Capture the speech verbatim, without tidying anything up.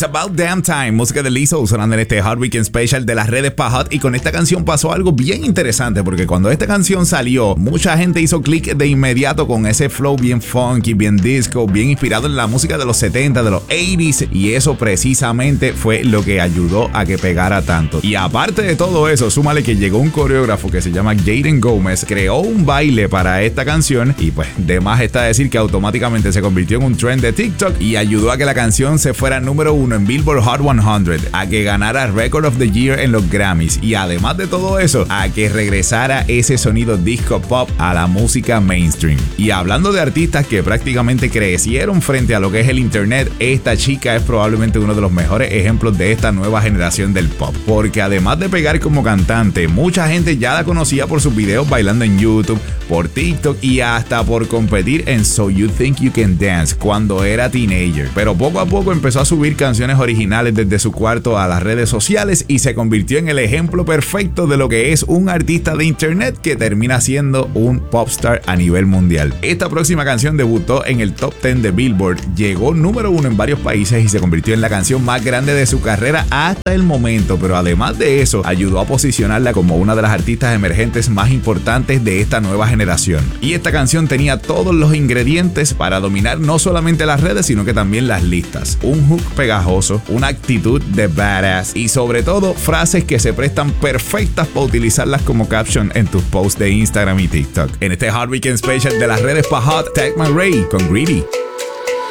It's About Damn Time, música de Lizzo sonando en este Hot Weekend Special de las redes pa' Hot. Y con esta canción pasó algo bien interesante, porque cuando esta canción salió, mucha gente hizo clic de inmediato con ese flow bien funky, bien disco, bien inspirado en la música de los setenta, de los ochenta, y eso precisamente fue lo que ayudó a que pegara tanto. Y aparte de todo eso, súmale que llegó un coreógrafo que se llama Jaden Gómez, creó un baile para esta canción y pues de más está decir que automáticamente se convirtió en un trend de TikTok y ayudó a que la canción se fuera número uno en Billboard Hot cien, a que ganara Record of the Year en los Grammys y además de todo eso, a que regresara ese sonido disco pop a la música mainstream. Y hablando de artistas que prácticamente crecieron frente a lo que es el internet, esta chica es probablemente uno de los mejores ejemplos de esta nueva generación del pop, porque además de pegar como cantante, mucha gente ya la conocía por sus videos bailando en YouTube, por TikTok y hasta por competir en So You Think You Can Dance cuando era teenager. Pero poco a poco empezó a subir canciones originales desde su cuarto a las redes sociales y se convirtió en el ejemplo perfecto de lo que es un artista de internet que termina siendo un popstar a nivel mundial. Esta próxima canción debutó en el top diez de Billboard, llegó número uno en varios países y se convirtió en la canción más grande de su carrera hasta el momento, pero además de eso ayudó a posicionarla como una de las artistas emergentes más importantes de esta nueva generación. Y esta canción tenía todos los ingredientes para dominar no solamente las redes sino que también las listas. Un hook pegajoso, una actitud de badass y sobre todo frases que se prestan perfectas para utilizarlas como caption en tus posts de Instagram y TikTok. En este Hot Weekend Special de las redes pa' Hot, Tech Man Ray con Greedy.